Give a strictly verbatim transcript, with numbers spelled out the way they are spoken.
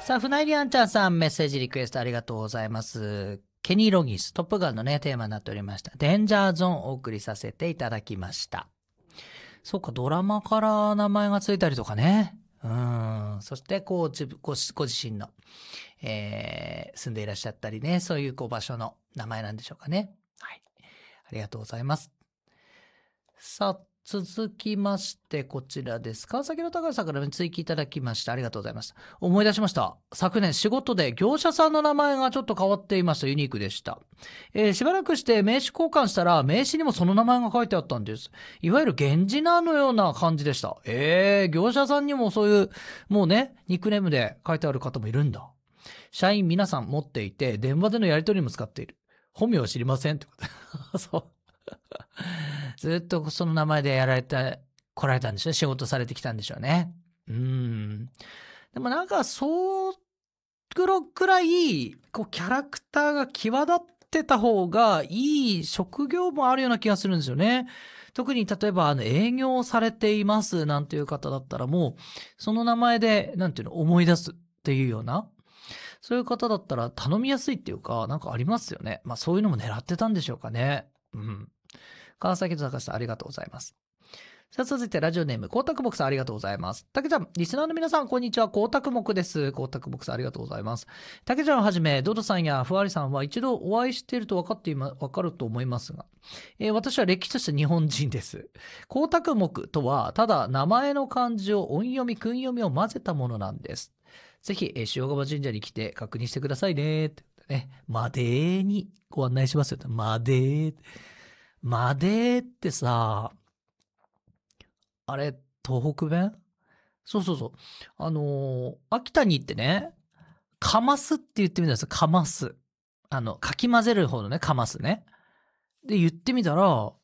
さあ、船井りあんちゃんさん、メッセージリクエストありがとうございます。ケニー・ロギンス、トップガンのね、テーマになっておりました。デンジャーゾーンをお送りさせていただきました。そうか、ドラマから名前がついたりとかね。うん。そして、こう、自分ご、ご自身の、えー、住んでいらっしゃったりね、そういうこう場所の名前なんでしょうかね。はい。ありがとうございます。さあ、続きまして、こちらです。川崎の高橋さんから追記いただきました。ありがとうございます。思い出しました。昨年仕事で業者さんの名前がちょっと変わっていました。ユニークでした。えー、しばらくして名刺交換したら、名刺にもその名前が書いてあったんです。いわゆる源氏名のような感じでした。えー、業者さんにもそういう、もうね、ニックネームで書いてある方もいるんだ。社員皆さん持っていて、電話でのやり取りも使っている。本名は知りませんってこと。そう。ずっとその名前でやられて来られたんでしょう。仕事されてきたんでしょうね。うん。でもなんかそうくらいこうキャラクターが際立ってた方がいい職業もあるような気がするんですよね。特に例えばあの営業されていますなんていう方だったらもうその名前でなんていうの思い出すっていうようなそういう方だったら頼みやすいっていうかなんかありますよね。まあそういうのも狙ってたんでしょうかね。うん。川崎と高橋さんありがとうございます。さあ続いてラジオネーム光沢木さんありがとうございます。たけちゃんリスナーの皆さんこんにちは。光沢木です。光沢木さんありがとうございます。たけちゃんをはじめドドさんやふわりさんは一度お会いしていると分かっていま分かると思いますが、えー、私は歴史として日本人です。光沢木とはただ名前の漢字を音読み訓読みを混ぜたものなんです。ぜひ、えー、塩釜神社に来て確認してくださいねってね。までーにご案内しますよ。までー。までーってさ、あれ、東北弁そうそうそう。あのー秋田に行ってね、かますって言ってみたんですよ。かます。あの、かき混ぜる方のね、かますね。で、言ってみたら、